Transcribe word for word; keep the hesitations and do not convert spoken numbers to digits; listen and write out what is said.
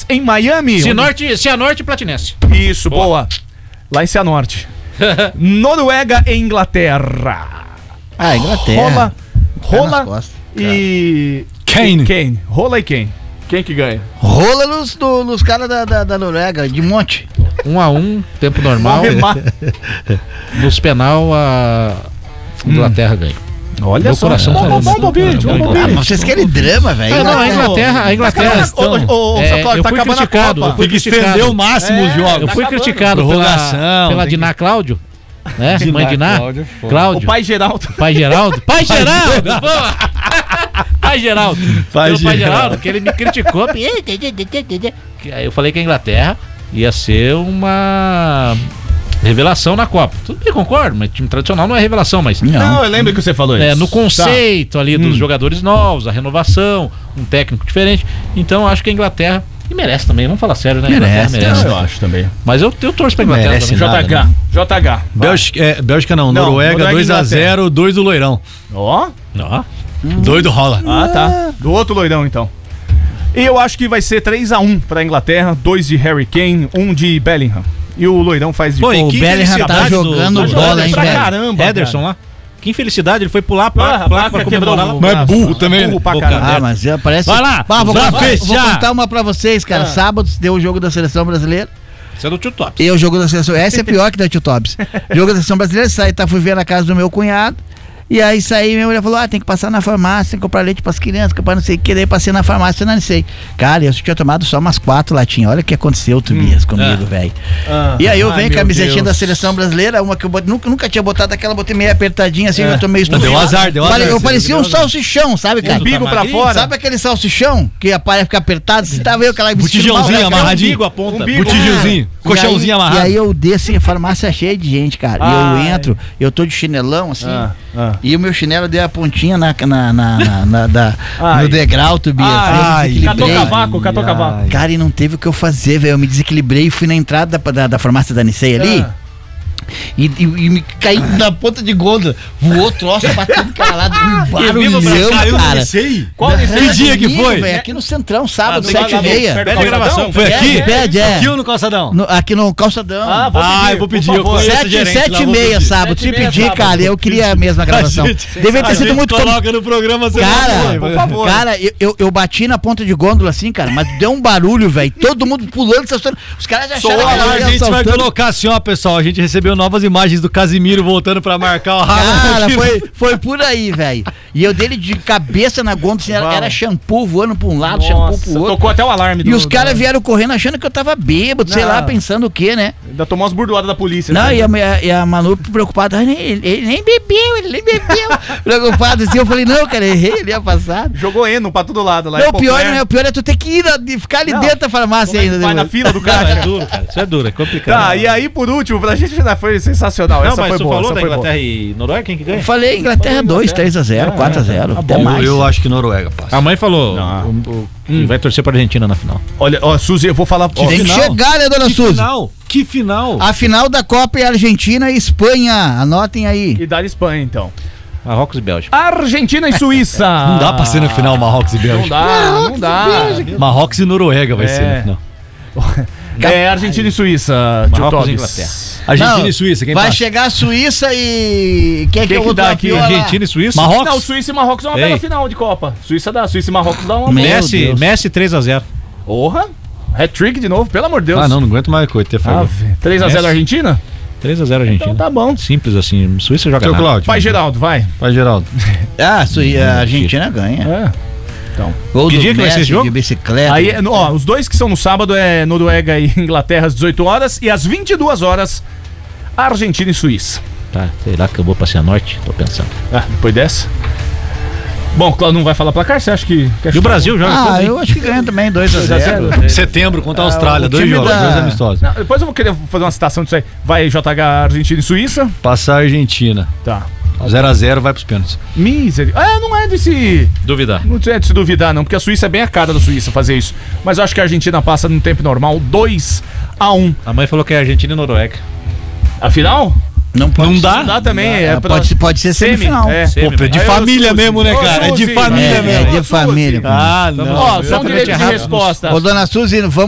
em Miami. Cianorte, Cianorte e Platinense. Isso, boa. boa. Lá em Cianorte. Noruega e Inglaterra. Ah, Inglaterra. Rola, rola e... Kane. Kane. Rola e Kane. Quem que ganha? Rola nos, no, nos caras da, da, da Noruega, de monte. Um a um, tempo normal. Nos penal, a Inglaterra hum. ganha. Olha Meu só. Coração bom, bom, bom, bom, bom, ah, vocês querem drama, velho? É, não, a Inglaterra, a Inglaterra. Estão, ô, ô, é, Satori, eu tá fui criticado. Eu fui Tem que criticado. estender o máximo os É, jogos. eu fui tá criticado pela, pela Diná Cláudio. Né? Diná, Mãe Diná. Cláudio, Cláudio. O pai Geraldo. Pai Geraldo. Pai Geraldo! Pai Geraldo. Pai Pelo pai Geraldo. Geraldo, que ele me criticou. Aí eu falei que a Inglaterra ia ser uma revelação na Copa. Tudo bem, concordo, mas time tradicional não é revelação, mas... Não, não eu lembro que você falou é, isso. No conceito tá. ali dos hum. jogadores novos, a renovação, um técnico diferente. Então acho que a Inglaterra... E merece também, vamos falar sério, né? Merece, merece. Não, eu acho também. Mas eu, eu torço pra Inglaterra Merece também. nada, J H. né? J H. Bélgica, é, Bélgica não, Não, Noruega, Noruega dois a zero, dois do Loirão. Ó. Ó. Doido rola. Ah, tá. Do outro loirão, então. E eu acho que vai ser três a um pra Inglaterra, dois de Harry Kane, um de Bellingham. E o loirão faz de... Pô, O que Bellingham tá felicidade jogando do- do- bola, hein, pra velho? caramba, Ederson cara. lá. Que infelicidade, ele foi pular a Ah, placa, a placa placa pra quebrou comemorar. o Mas é braço. burro também, Burro né? pra Pô, caramba. Ah, mas é, parece... Vai lá, ah, vou, pra contar, fechar. vou contar uma pra vocês, cara. Ah. Sábado deu o jogo da Seleção Brasileira. Você é do Tio Top. E o jogo da Seleção... Essa é pior que da Tio Tops. Jogo da Seleção Brasileira, saí, tá, fui ver na casa do meu cunhado. E aí saí, minha mulher falou, ah, tem que passar na farmácia, tem que comprar leite pras crianças, comprar não sei o que, daí passei na farmácia, não sei. Cara, eu tinha tomado só umas quatro latinhas, olha o que aconteceu, Tobias, hum, comigo, é. velho. Ah, e aí eu ai, venho meu camisetinha Deus. da Seleção Brasileira, uma que eu bot... nunca, nunca tinha botado aquela, botei meio apertadinha assim, É. eu tomei isso. Deu azar, deu azar. Eu parecia um salsichão, sabe, cara? Umbigo tá pra magrinho, fora. Sabe aquele salsichão que aparece, fica apertado? Você tava eu aquela Botijãozinho amarradinho. Umbigo a ponta. Umbigo. Botijãozinho. Colchãozinho e aí, amarrado. E aí eu desço, a farmácia cheia de gente, cara. Ai. E eu entro, eu tô de chinelão, assim, Ah, ah. e o meu chinelo deu a pontinha na, na, na, na, na- da, Ai. no degrau, Tobias. Ai, Eu me catou desequilibrei. cavaco, catou cavaco. Cara, e não teve o que eu fazer, velho. Eu me desequilibrei e fui na entrada da, da, da farmácia da Nicei ali. Ah. E, e, e me caí na ponta de gôndola. Voou troço, batendo cara lá, um barulhão, cara. Qual Que dia que Domingo, foi? velho, aqui no Centrão, sábado, Ah, sete e lá no- meia. perto do Pede a gravação. Foi aqui? Pede, é. Aqui ou no calçadão? No- aqui no calçadão. Ah, vou Ah, pedir, eu vou por pedir, eu favor. conheço. Sete, gerente, sete lá e vou meia, pedir. sábado. Sete e Te meia, pedi, sábado. cara. Eu queria a mesma gravação. Devia ter sido muito. com- Coloca no programa, você Cara, por favor. cara, eu, eu, eu bati na ponta de gôndola assim, cara, mas deu um barulho, velho. Todo mundo pulando, saltando. Os caras já Só acharam que eu a ia gente vai saltando. colocar assim, ó, pessoal. A gente recebeu novas imagens do Casimiro voltando pra marcar o rabo. Cara, foi, foi por aí, velho. E eu dele de cabeça na gôndola, assim, era, era shampoo voando pra um lado, shampoo Nossa, pro outro. tocou até o alarme. E do- os caras do- vieram correndo achando que eu tava bêbado, sei Não. lá, pensando o quê, né? Ainda tomou umas burdoadas da polícia. Não, né? e a, e a- e a Manu preocupada, "Ah, ele, ele nem bebeu, ele nem bebeu. Preocupado assim, eu falei, não, cara, errei, ele ia passar. Jogou eno pra todo lado lá. Não, em o pior, Popé. não é, o pior é tu ter que ir, de ficar ali Não. dentro da farmácia Como é que ainda. vai na depois. fila do Isso é cara. duro, cara. Isso é duro, é complicado. Tá, e aí por último, pra gente já foi sensacional. Não, essa mas foi tu boa, falou essa da foi boa. Inglaterra e Noruega, quem que ganha? Eu falei Inglaterra dois, três a zero, quatro a zero, até Eu, mais. eu acho que Noruega passa. A mãe falou Não. o- o- que vai torcer pra Argentina na final. Olha, ó, Suzy, eu vou falar. Ó, Tem que final? chegar, né, dona Que Suzy? final? Que final? A final da Copa é Argentina e Espanha. Anotem aí. e dar Espanha, então. Marrocos e Bélgica. Argentina e Suíça. Não dá pra ser na final Marrocos e Não Bélgica. dá, não dá. Marrocos e Noruega vai É. ser na final. É Argentina e Suíça, tio Marrocos e Tobis. Inglaterra. Argentina Não, e Suíça, quem vai passa? chegar a Suíça e. Quem é que Quem eu que vou dá dar aqui? pior lá? Argentina e Suíça. Marrocos? Não, Suíça e Marrocos é uma Ei. bela final de Copa. Suíça dá, Suíça e Marrocos dá uma Meu bela. Messi, Deus. Messi três a zero. Porra! Hat-trick de novo, pelo amor de Deus. Ah, não, não aguento mais coisa. Ter falado. Ave, três a zero Messi. Argentina? três a zero Argentina. Então tá bom. Simples assim. Suíça joga Seu nada. Cláudio. Pai Geraldo, vai. Pai Geraldo. Ah, Sui- a Argentina ganha. É. Gol Que do dia que vai ser Messi esse jogo? de bicicleta. Aí, ó, os dois que são no sábado é Noruega e Inglaterra às dezoito horas e às vinte e duas horas Argentina e Suíça. Tá, sei lá que eu vou pra Cianorte, tô pensando. Ah, depois dessa. Bom, Cláudio não vai falar placar, você acha que... que E o Brasil joga Ah, todo, hein? eu acho que ganha também dois a zero. Setembro contra a Austrália. o dois time jogos, da- dois amistosos. Não, depois eu vou querer fazer uma citação disso aí. Vai J H Argentina e Suíça. Passar a Argentina. Tá. zero a zero vai pros pênaltis. Misery. Ah, não é de se... Duvidar. Não é de se duvidar, não, porque a Suíça é bem a cara da Suíça fazer isso. Mas eu acho que a Argentina passa no tempo normal, dois a um. A mãe falou que é Argentina e Noruega. Afinal? Não pode Não ser. dá? Não dá também. É Ah, pra- pode, pode ser Semi, semifinal. é. Semi, Pô, é de Aí, ô, família Suzy. mesmo, né, Ô, cara? É de Suzy. família É, mesmo. é de família. Ah, Vamos não. lá. Ó, só um Exatamente direito de errado. resposta. Ô, dona Suzy, vamos